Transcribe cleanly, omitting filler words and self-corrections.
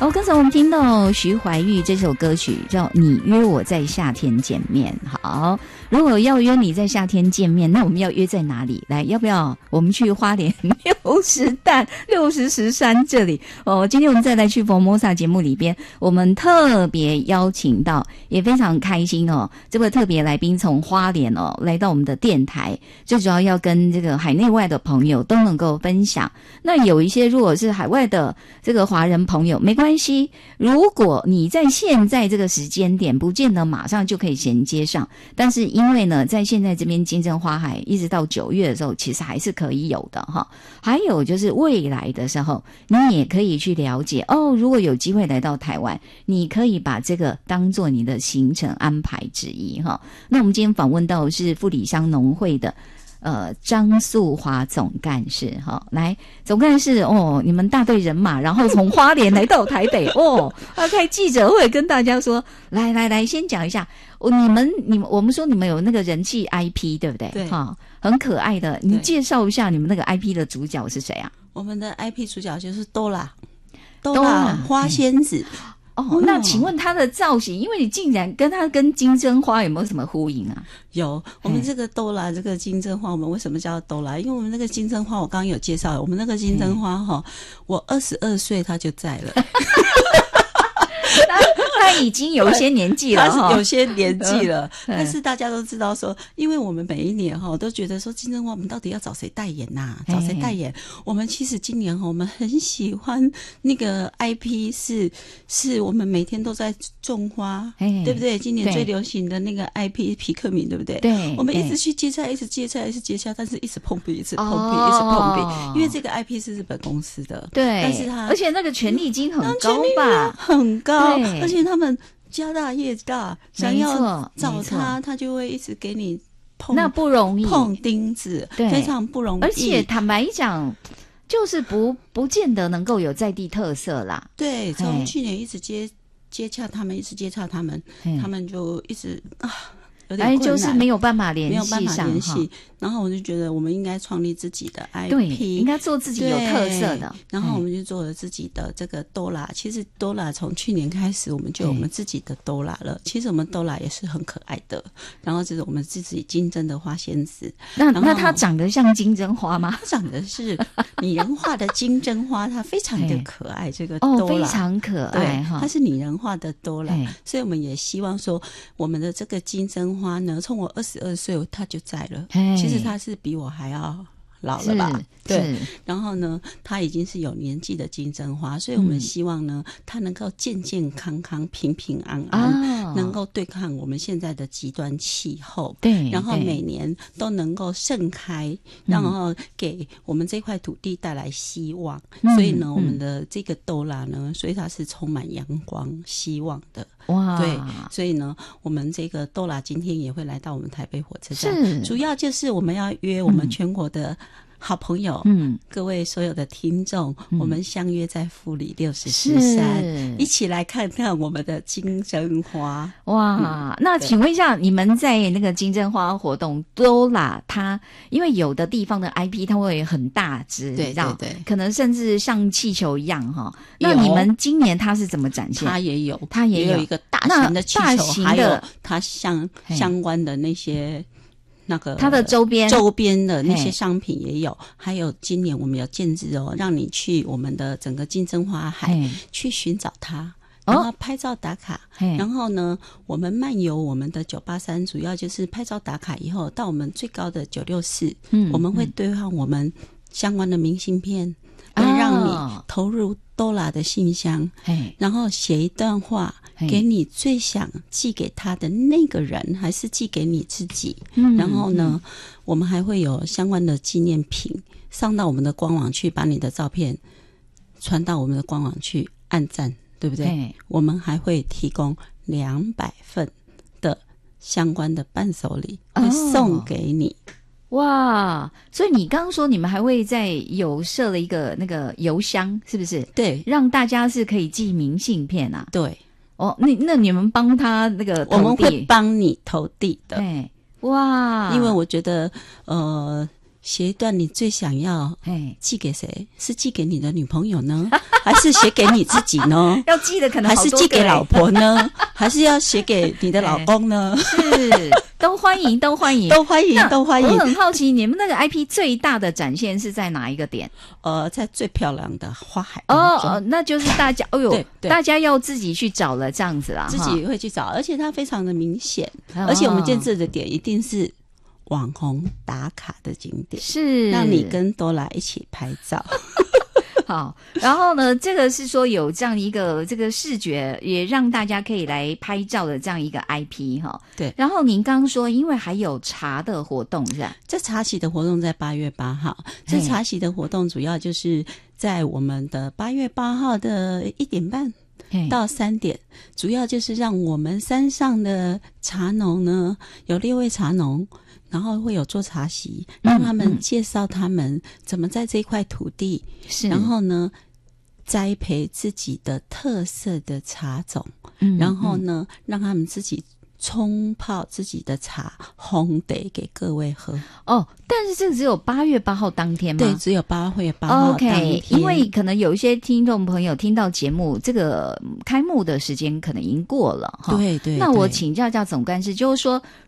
刚才我们听到徐怀钰这首歌曲叫《你约我在夏天见面》。好，如果要约你在夏天见面，那我们要约在哪里？来，要不要我们去花莲6013这里？今天我们再来去Formosa节目里边，我们特别邀请到，也非常开心这个特别来宾从花莲来到我们的电台，最主要要跟这个海内外的朋友都能够分享。那有一些如果是海外的这个华人朋友，没关系，如果你在现在这个时间点不见得马上就可以衔接上，但是因为呢在现在这边金针花海一直到9月的时候其实还是可以有的哈。还有就是未来的时候你也可以去了解如果有机会来到台湾，你可以把这个当做你的行程安排之一哈。那我们今天访问到的是富里乡农会的张素华总干事来，总干事你们大队人马，然后从花莲来到台北要开记者会跟大家说，来先讲一下我们说你们有那个人气 IP 对不对？ 对， 很可爱的，你介绍一下你们那个 IP 的主角是谁啊？ 我们的 IP 主角就是多拉花仙子。 那请问它的造型，因为你竟然跟金针花有没有什么呼应啊？ 有，我们这个多拉这个金针花，我们为什么叫多拉？因为我们那个金针花，我刚刚有介绍，我们那个金针花我22岁它就在了。 他已经有一些年纪了， 他是有些年纪了，但是大家都知道说，因为我们每一年都觉得说金针花我们到底要找谁代言找谁代言？我们其实今年我们很喜欢那个 IP 是我们每天都在种花，对不对？今年最流行的那个 IP 皮克敏，对不对？ 对， 我们一直去接洽，一直接洽，但是一直碰壁，一直碰壁，因为这个 IP 是日本公司的， 对， 但是它而且那个权利金很高吧， 很高，而且他们家大业大，想要找他就会一直给你碰， 那不容易， 碰钉子，非常不容易。 而且坦白讲，就是不见得能够有在地特色啦。 对，从去年一直接洽他们，他们就一直有点困难， 就是没有办法联系上， 然后我就觉得我们应该创立自己的 IP， 对，应该做自己有特色的。 然后我们就做了自己的这个多拉。其实多拉从去年开始，我们就有我们自己的多拉了。其实我们多拉也是很可爱的。然后这是我们自己金针的花仙子。 那它长得像金针花吗？ 它长得是拟人化的金针花，它非常的可爱。这个多拉非常可爱哈， 它是拟人化的多拉。所以我们也希望说，我们的这个金针花呢，从我22岁它就在了。其实它是比我还要老了吧？对。然后呢，它已经是有年纪的金针花，所以我们希望呢，它能够健健康康、平平安安，能够对抗我们现在的极端气候。 对。 然后每年都能够盛开，然后给我们这块土地带来希望。所以呢，我们的这个豆拉呢，所以它是充满阳光、希望的。 哇， 对，所以呢，我们这个豆拉今天也会来到我们台北火车站，主要就是我们要约我们全国的好朋友，各位所有的听众，我们相约在富里6013，一起来看看我们的金针花。 哇，那请问一下，你们在那个金针花活动多拉它，因为有的地方的 IP 它会很大只， 对， 可能甚至像气球一样哈。那你们今年它是怎么展现？ 它也有一个大型的气球，还有它相关的那些。那个它的周边的那些商品也有，还有今年我们有建制让你去我们的整个金针花海去寻找它，然后拍照打卡。然后呢，我们漫游我们的983，主要就是拍照打卡以后到我们最高的964，我们会兑换我们相关的明信片，让你投入多拉的信箱，然后写一段话给你最想寄给他的那个人，还是寄给你自己。然后呢，我们还会有相关的纪念品上到我们的官网去，把你的照片传到我们的官网去按赞，对不对？我们还会提供200份的相关的伴手礼，会送给你。 哇，所以你刚刚说你们还会有设了一个那个邮箱，是不是？ 对， 让大家是可以寄明信片啊。 对。 那你们帮他那个投递， 我们会帮你投递的。 哇， 因为我觉得写一段你最想要寄给谁？是寄给你的女朋友呢，还是写给你自己呢？ 要寄的可能好多个， 还是寄给老婆呢？还是要写给你的老公呢？ 是，都欢迎，都欢迎， 都欢迎，都欢迎。 我很好奇，你们那个 IP 最大的展现是在哪一个点？ 在最漂亮的花海当中。 那就是大家，对，大家要自己去找了，这样子啦， 自己会去找，而且它非常的明显，而且我们建制的点一定是网红打卡的景点， 是让你跟多拉一起拍照。 好，然后呢，这个是说有这样一个这个视觉，也让大家可以来拍照的这样一个 IP 哈。 对。 然后您刚刚说，因为还有茶的活动是吧？ 这茶席的活动在8月8号。这茶席的活动主要就是在我们的8月8号的1点半到3点，主要就是让我们山上的茶农呢，有6位茶农。然后会有做茶席，让他们介绍他们怎么在这一块土地，然后呢栽培自己的特色的茶种，然后呢让他们自己冲泡自己的茶，烘得给各位喝。 但是这个只有8月8号当天吗？ 对，只有8月8号当天。 OK， 因为可能有一些听众朋友听到节目，这个开幕的时间可能已经过了哈。 对。 那我请教一下总干事，就是说，